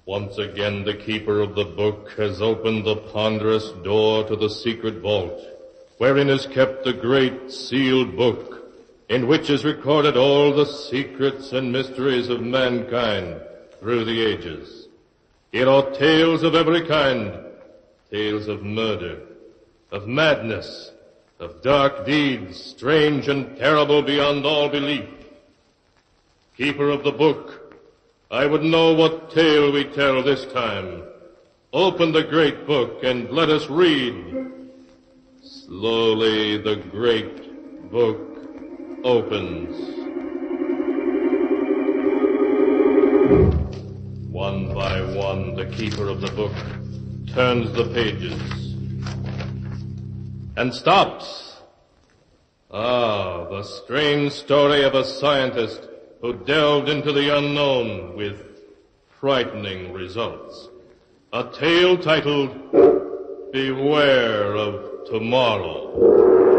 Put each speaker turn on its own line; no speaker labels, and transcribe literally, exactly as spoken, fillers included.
Once again the keeper of the book has opened the ponderous door to the secret vault, wherein is kept the great sealed book, in which is recorded all the secrets and mysteries of mankind through the ages. Here are tales of every kind, tales of murder, of madness, of dark deeds, strange and terrible beyond all belief. Keeper of the book, I would know what tale we tell this time. Open the great book and let us read. Slowly the great book opens. One by one, the keeper of the book turns the pages and stops. Ah, the strange story of a scientist who delved into the unknown with frightening results. A tale titled, Beware of Tomorrow.